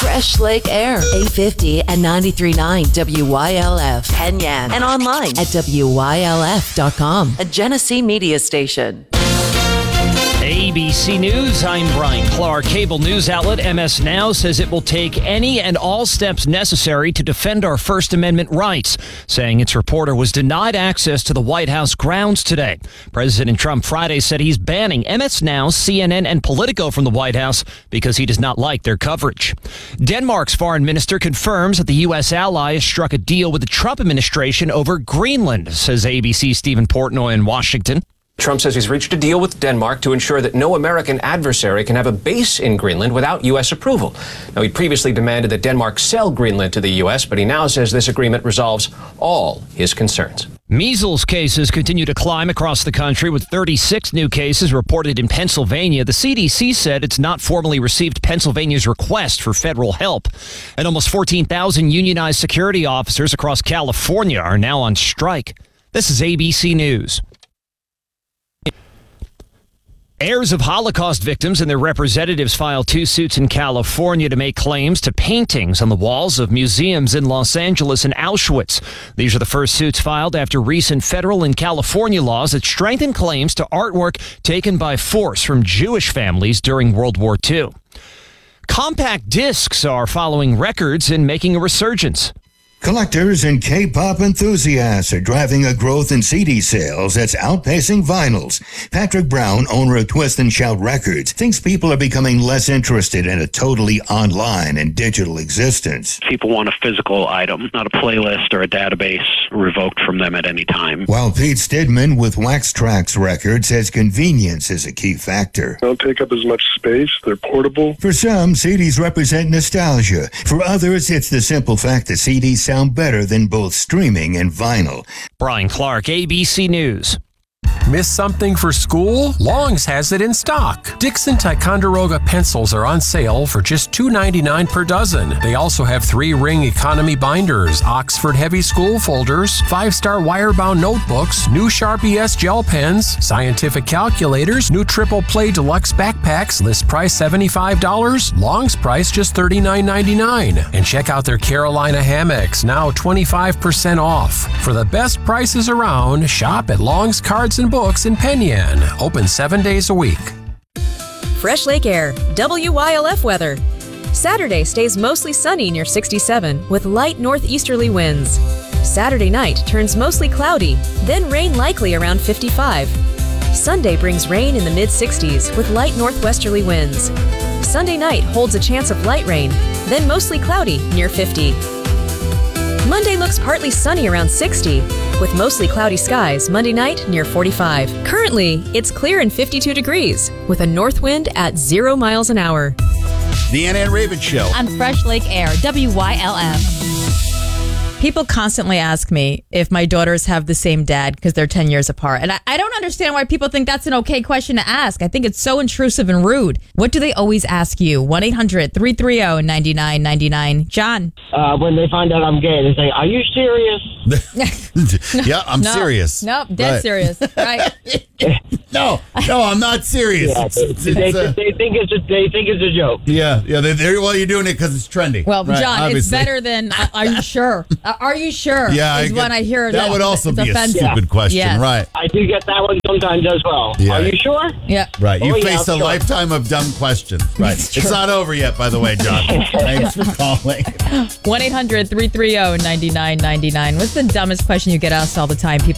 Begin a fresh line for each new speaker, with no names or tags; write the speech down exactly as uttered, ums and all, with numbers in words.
Fresh Lake Air, eight fifty and ninety-three point nine W Y L F, Penyan, and online at W Y L F dot com, a Genesee media station.
A B C News, I'm Brian Clark. Cable news outlet M S Now says it will take any and all steps necessary to defend our First Amendment rights, saying its reporter was denied access to the White House grounds today. President Trump Friday said he's banning M S Now, C N N, and Politico from the White House because he does not like their coverage. Denmark's foreign minister confirms that the U S ally has struck a deal with the Trump administration over Greenland, says A B C's Stephen Portnoy in Washington.
Trump says he's reached a deal with Denmark to ensure that no American adversary can have a base in Greenland without U S approval. Now, he previously demanded that Denmark sell Greenland to the U S, but he now says this agreement resolves all his concerns.
Measles cases continue to climb across the country, with thirty-six new cases reported in Pennsylvania. The C D C said it's not formally received Pennsylvania's request for federal help. And almost fourteen thousand unionized security officers across California are now on strike. This is A B C News. Heirs of Holocaust victims and their representatives filed two suits in California to make claims to paintings on the walls of museums in Los Angeles and Auschwitz. These are the first suits filed after recent federal and California laws that strengthen claims to artwork taken by force from Jewish families during World War Two. Compact discs are following records and making a resurgence.
Collectors and K-pop enthusiasts are driving a growth in C D sales that's outpacing vinyls. Patrick Brown, owner of Twist and Shout Records, thinks people are becoming less interested in a totally online and digital existence.
People want a physical item, not a playlist or a database revoked from them at any time.
While Pete Stidman with Wax Trax Records says convenience is a key factor.
They don't take up as much space. They're portable.
For some, C Ds represent nostalgia. For others, it's the simple fact that C Ds sound better than both streaming and vinyl.
Brian Clark, A B C News.
Miss something for school? Long's has it in stock. Dixon Ticonderoga pencils are on sale for just two ninety-nine per dozen. They also have three-ring economy binders, Oxford Heavy School folders, five-star wire-bound notebooks, new Sharpie S gel pens, scientific calculators, new Triple Play Deluxe backpacks, list price seventy-five dollars, Long's price just thirty-nine ninety-nine. And check out their Carolina hammocks, now twenty-five percent off. For the best prices around, shop at Long's Cards and Books in Penyan. Open seven days a week.
Fresh Lake Air, W Y L F weather. Saturday stays mostly sunny near sixty-seven with light northeasterly winds. Saturday night turns mostly cloudy, then rain likely around fifty-five. Sunday brings rain in the mid-sixties with light northwesterly winds. Sunday night holds a chance of light rain, then mostly cloudy near fifty. Monday looks partly sunny around sixty, with mostly cloudy skies Monday night near forty-five. Currently, it's clear and fifty-two degrees, with a north wind at zero miles an hour.
The Ann Ann Raven Show.
On Fresh Lake Air, W Y L F. People constantly ask me if my daughters have the same dad because they're ten years apart. And I, I don't understand why people think that's an okay question to ask. I think it's so intrusive and rude. What do they always ask you? one eight hundred three three zero nine nine nine nine. John?
Uh, when they find out I'm gay, they say, "Are you serious?"
Yeah, I'm
no,
serious.
Nope, dead
right.
serious. Right.
no, no, I'm not serious.
Yeah,
it's,
they,
it's,
they,
it's a,
they think it's a they think it's a joke.
Yeah, yeah. They, they're, well, you're doing it because it's trendy.
Well,
right,
John,
obviously.
it's better than uh, "Are you sure?" Uh, are you sure?
Yeah,
is
I
when I hear
that
that
would also be
offensive.
a stupid
Yeah.
question,
Yes.
right?
I do get that one sometimes as well.
Yeah.
Are you sure?
Yeah.
Right. You
Oh, yeah,
faced a
sure.
lifetime of dumb questions. Right. It's not over yet, by the way, John. Thanks for calling.
one eight hundred three three zero nine nine nine nine. What's the dumbest question you get asked all the time? People